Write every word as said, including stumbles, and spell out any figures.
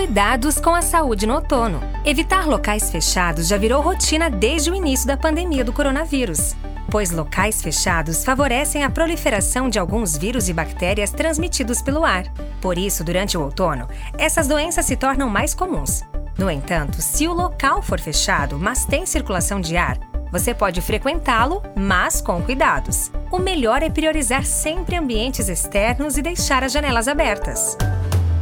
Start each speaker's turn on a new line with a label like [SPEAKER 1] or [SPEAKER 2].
[SPEAKER 1] Cuidados com a saúde no outono. Evitar locais fechados já virou rotina desde o início da pandemia do coronavírus, pois locais fechados favorecem a proliferação de alguns vírus e bactérias transmitidos pelo ar. Por isso, durante o outono, essas doenças se tornam mais comuns. No entanto, se o local for fechado, mas tem circulação de ar, você pode frequentá-lo, mas com cuidados. O melhor é priorizar sempre ambientes externos e deixar as janelas abertas.